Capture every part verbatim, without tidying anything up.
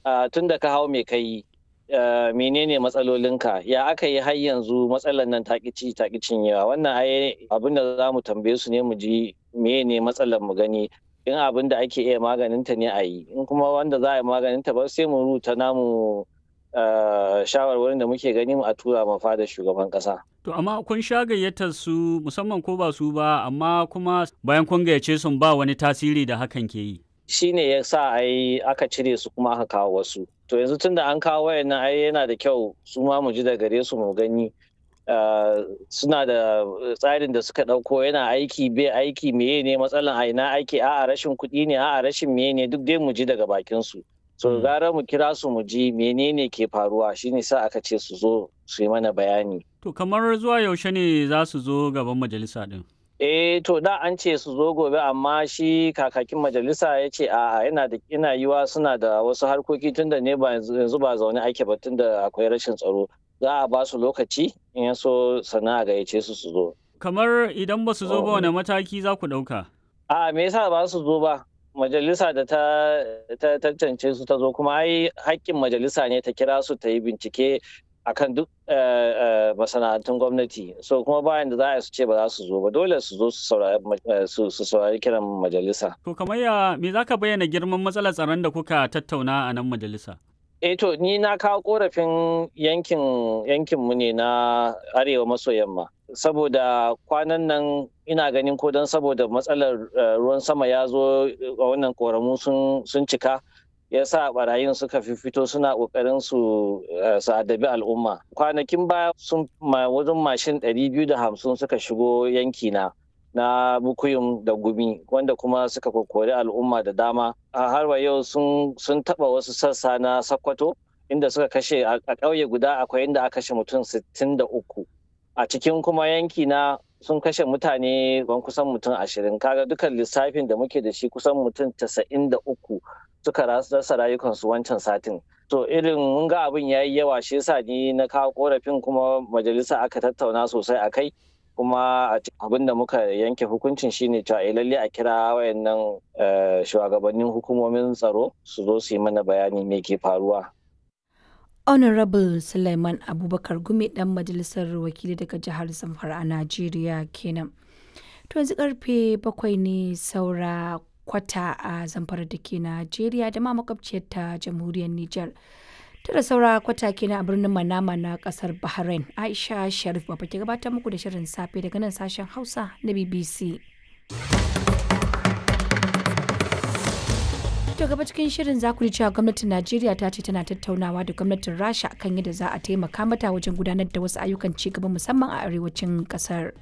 tun da ka hau me kai menene matsalolinka, ya aka yi har yanzu matsalar nan ta ci ta cinyewa. Wannan ai abin da za mu tambaye su ne mu ji menene matsalar mu gani, in abin da ake iya maganinta ne a yi, in kuma wanda za a yi maganinta ba sai mu rubuta namu shawarwarin da muke gani a tura ma fada shugaban kasa. To amma kun sha gayyatar su musamman ko ba su ba, amma kuma bayan kun gayyace sun ba wani tasiri da hakan ke yi. Shi ne ya sa ai aka cire su kuma aka kawo wasu. To yanzu tun da an kawo wayannan ai yana da kyau su ma mu ji da gare su mu gani suna da tsarin da suka ɗauko yana aiki bai aiki, meye ne matsalan, a ina aiki, a'a rashin kuɗi ne, a'a rashin meye ne, duk dai mu ji daga bakin su. So gara mu kira su mu ji menene ke faruwa, shine sa aka ce su zo su yi mana bayani. To kamar zuwa yaushe ne za su zo gaban majalisa din? Eh to da an ce su zo gobe, amma shi kakakin majalisa ya ce a'a yana da ina yiwa suna da wasu harkoki tunda ne ba yanzu ba zaune ake ba tunda akwai rashin tsaro. Za a ba su lokaci in ya so sannan a gayyace su su zo. Kamar idan ba su zo ba wani mataki za ku ɗauka? A'a me yasa ba su zo ba? Majalisa da ta tantance su ta zo, kuma ai haƙƙin majalisa ne ta kira su ta yi bincike akan duk masana'antun gwamnati. So kuma bayan da za a su ce ba za su zo ba, dole su zo su saurari kiran majalisa. To kamar ya me za ka bayyana girman matsalar tsaron da kuka tattauna a nan majalisa? Eh to ni na kawo korafin yankin yankinmu ne na arewa maso yamma. Saboda kwanan nan ina ganin ko don saboda matsalar ruwan sama ya zo a wannan ƙoramu sun cika, ya sa barayin suka fito suna ƙoƙarin su adabi al'umma. Kwanakin baya sun wajen mashin ɗari biyu da hamsin suka shigo yankina na Bukuyum da Gumi, wanda kuma suka kokori al'umma da dama. A har wa yau sun taɓa wasu sassa na Sokoto, inda suka kashe a ƙauye guda akwai inda aka kashe mutum sittin da uku. A cikin kuma yanki na sun kashe mutane ban kusan mutum ashirin. Kaga dukan lissafin da muke da shi kusan mutum casa'in da uku suka rasa rayukansu wancan satin. To irin mun ga abin ya yi yawa, shi yasa ni na kawo korafin kuma majalisa aka tattauna sosai a kai. Kuma abin da muka yanke hukuncin shine cewa lalle a kira wayannan shugabannin hukumomin tsaro su zo su yi mana bayani me ke faruwa. Honorable Suleiman Abubakar Gumi dan majalisar wakili daga jihar Zamfara a Najeriya kenan. To yanzu karfe bakwai ne saura kwata a Zamfara da ke Najeriya da ma makwabciyar ta jamhuriyar Nijar. Tara saura kwata kenan a birnin Manama na kasar Bahrain. Aisha Sharif Baba ke gabatar muku da shirin safe daga nan sashen Hausa na B B C. To gaba cikin shirin za ku ji cewa gwamnatin Najeriya ta ce tana tattaunawa da gwamnatin Rasha kan yadda za a taimaka mata wajen gudanar da wasu ayyukan ci gaba musamman a arewacin kasar.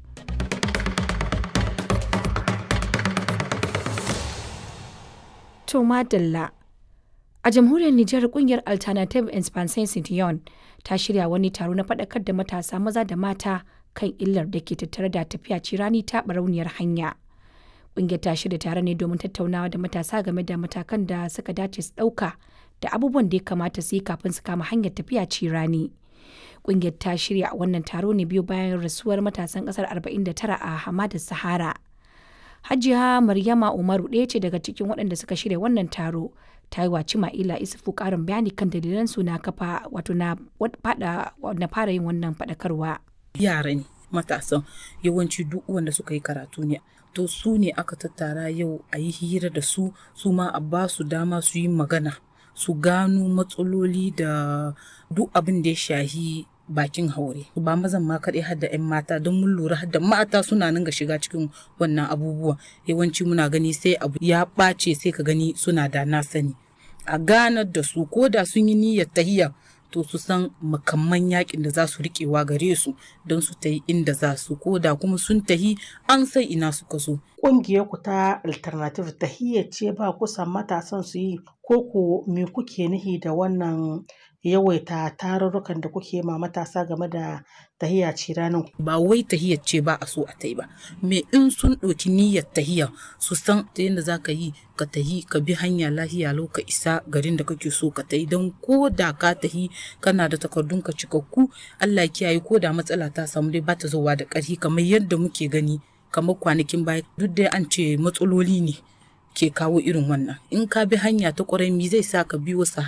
To madalla. A jamhuriyar Nijar kungiyar Alternative Expansion Citoyen ta shirya wani taro na faɗakar da matasa maza da mata kan illar da ke tattare da tafiya cirani ta barauniyar hanya. Kungiyar ta shirya tare ne domin tattaunawa da matasa game da matakan da suka dace su ɗauka da abubuwan da ya kamata su yi kafin su kama hanyar tafiya cirani. Kungiyar ta shirya wannan taro ne biyu bayan rasuwar matasan ƙasar arba'in da tara a Hamadar Sahara. Hajiya Maryama Umaru ɗaya ce daga cikin waɗanda suka shirya wannan taro. Ta yi wa Cima'ila Isufu ƙarin bayani kan dalilan su na kafa wato na fara yin wannan faɗakarwa. Yara ne matasan, yawanci duk wanda suka yi karatu ne. To su ne aka tattara yau a yi hira da su, su ma a ba su dama su yi magana, su gano matsaloli da duk abin da ya shahi bakin haure. Ba mazan ma kaɗai har da 'yan mata, don mun lura har da mata suna nan ga shiga cikin wannan abubuwa. Yawanci muna gani sai abu ya ɓace sai ka gani suna da na sani. A ganar da su ko da sun yi niyyar tahiya, to su san makamman yakin da za su riƙewa gare su don su tahi inda za su, ko da kuma sun tahi an san ina suka so. Ƙungiyar ku ta Alternative tahiyya ce ba kusan matasan su yi, ko ku me kuke nihi da wannan yawaita tarurrukan da kuke ma matasa game da tahiya ce ranar? Ba wai tahiyar ce ba a so a tai ba, me in sun ɗauki niyyar tahiya su san ta yadda za ka yi ka tahi ka bi hanya lahiya lau ka isa garin da kake so ka tahi, don ko da ka tahi kana da takardun ka cikakku, Allah kiyaye ko da matsala ta samu dai ba ta zowa da ƙarfi kamar yadda muke gani kamar kwanakin baya. Duk dai an ce matsaloli ne ke kawo irin wannan. In ka bi hanya ta ƙwarai, me zai sa ka bi wasu